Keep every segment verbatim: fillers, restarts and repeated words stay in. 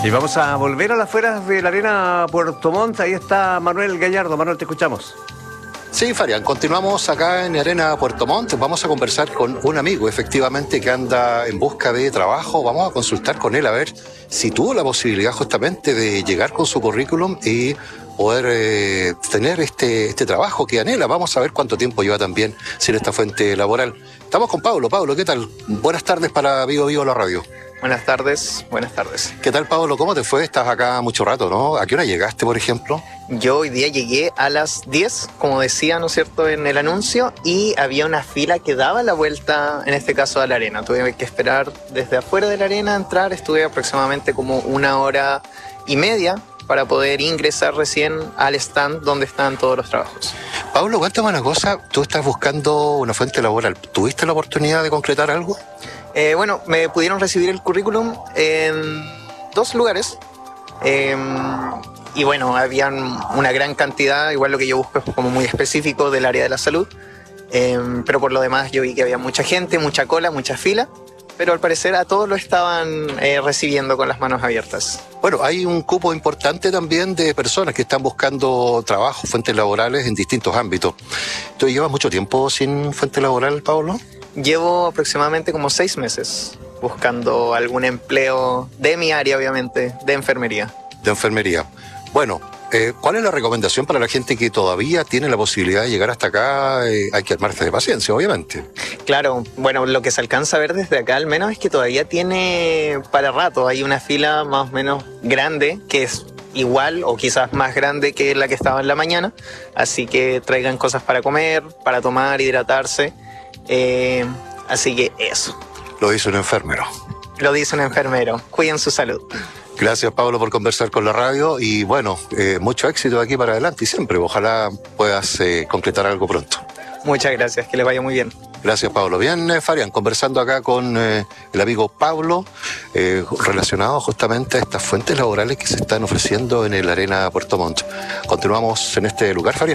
Y vamos a volver a las afueras de la Arena Puerto Montt. Ahí está Manuel Gallardo. Manuel, te escuchamos. Sí, Farian, continuamos acá en Arena Puerto Montt. Vamos a conversar con un amigo, efectivamente, que anda en busca de trabajo. Vamos a consultar con él a ver si tuvo la posibilidad justamente de llegar con su currículum y poder eh, tener este, este trabajo que anhela. Vamos a ver cuánto tiempo lleva también sin esta fuente laboral. Estamos con Pablo. Pablo, ¿qué tal? Buenas tardes para Vivo Vivo la radio. Buenas tardes, buenas tardes. ¿Qué tal, Pablo? ¿Cómo te fue? Estás acá mucho rato, ¿no? ¿A qué hora llegaste, por ejemplo? Yo hoy día llegué a las diez, como decía, ¿no es cierto?, en el anuncio, y había una fila que daba la vuelta, en este caso, a la arena. Tuve que esperar desde afuera de la arena a entrar. Estuve aproximadamente como una hora y media para poder ingresar recién al stand donde están todos los trabajos. Pablo, cuéntame una cosa. Tú estás buscando una fuente laboral. ¿Tuviste la oportunidad de concretar algo? Eh, bueno, me pudieron recibir el currículum en dos lugares. Eh, y bueno, habían una gran cantidad. Igual lo que yo busco es como muy específico del área de la salud. Eh, pero por lo demás yo vi que había mucha gente, mucha cola, mucha fila. Pero al parecer a todos lo estaban eh, recibiendo con las manos abiertas. Bueno, hay un cupo importante también de personas que están buscando trabajo, fuentes laborales en distintos ámbitos. ¿Tú llevas mucho tiempo sin fuente laboral, Pablo? Llevo aproximadamente como seis meses buscando algún empleo de mi área, obviamente, de enfermería. De enfermería. Bueno, eh, ¿cuál es la recomendación para la gente que todavía tiene la posibilidad de llegar hasta acá? Eh, hay que armarse de paciencia, obviamente. Claro, bueno, lo que se alcanza a ver desde acá al menos es que todavía tiene para rato. Hay una fila más o menos grande que es igual o quizás más grande que la que estaba en la mañana. Así que traigan cosas para comer, para tomar, hidratarse. Eh, así que eso. Lo dice un enfermero. Lo dice un enfermero. Cuiden su salud. Gracias, Pablo, por conversar con la radio y bueno, eh, mucho éxito de aquí para adelante y siempre. Ojalá puedas eh, concretar algo pronto. Muchas gracias, que les vaya muy bien. Gracias, Pablo. Bien, eh, Farian, conversando acá con eh, el amigo Pablo, eh, relacionado justamente a estas fuentes laborales que se están ofreciendo en el Arena Puerto Montt. Continuamos en este lugar, Farian.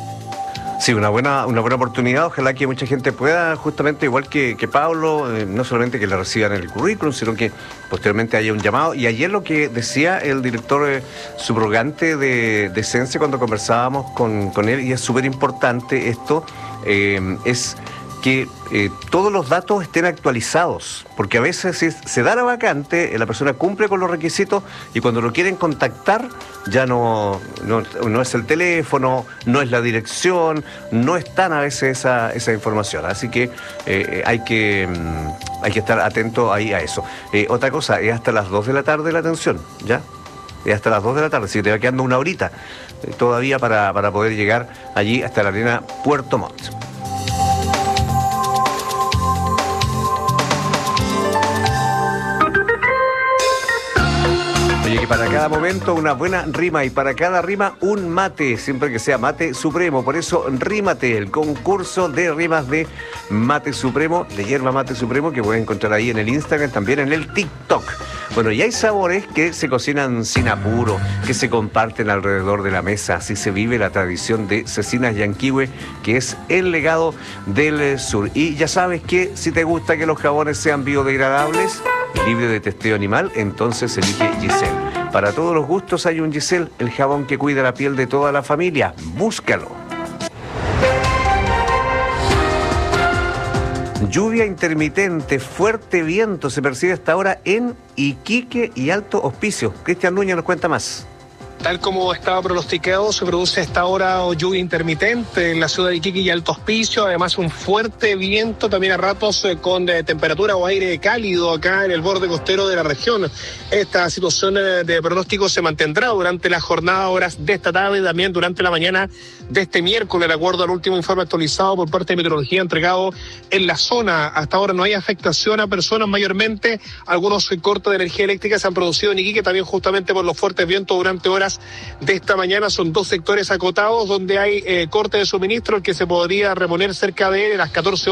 Sí, una buena, una buena oportunidad. Ojalá que mucha gente pueda, justamente igual que, que Pablo, eh, no solamente que le reciban el currículum, sino que posteriormente haya un llamado. Y ayer lo que decía el director eh, subrogante de, de Sense cuando conversábamos con, con él, y es súper importante esto, eh, es que eh, todos los datos estén actualizados, porque a veces si se da la vacante, la persona cumple con los requisitos y cuando lo quieren contactar ya no, no, no es el teléfono, no es la dirección, no están a veces esa, esa información, así que eh, hay que mm, hay que estar atento ahí a eso. Eh, otra cosa, es hasta las dos de la tarde la atención, ¿ya? Es hasta las dos de la tarde, si te va quedando una horita eh, todavía para, para poder llegar allí hasta la Arena Puerto Montt. Oye, que para cada momento una buena rima y para cada rima un mate, siempre que sea Mate Supremo. Por eso Rímate, el concurso de rimas de Mate Supremo, de Yerba Mate Supremo, que pueden encontrar ahí en el Instagram, también en el TikTok. Bueno, y hay sabores que se cocinan sin apuro, que se comparten alrededor de la mesa. Así se vive la tradición de Cecinas Yanquihue, que es el legado del sur. Y ya sabes que si te gusta que los jabones sean biodegradables, libre de testeo animal, entonces elige Giselle. Para todos los gustos hay un Giselle, el jabón que cuida la piel de toda la familia. Búscalo. Lluvia intermitente, fuerte viento se percibe hasta ahora en Iquique y Alto Hospicio. Cristian Núñez nos cuenta más. Tal como estaba pronosticado, se produce a esta hora lluvia intermitente en la ciudad de Iquique y Alto Hospicio, además un fuerte viento, también a ratos eh, con eh, temperatura o aire cálido acá en el borde costero de la región. Esta situación eh, de pronóstico se mantendrá durante la jornada, horas de esta tarde y también durante la mañana de este miércoles, de acuerdo al último informe actualizado por parte de Meteorología entregado en la zona. Hasta ahora no hay afectación a personas, mayormente algunos cortes de energía eléctrica se han producido en Iquique, también justamente por los fuertes vientos durante horas de esta mañana. Son dos sectores acotados donde hay eh, corte de suministro, el que se podría reponer cerca de las catorce horas.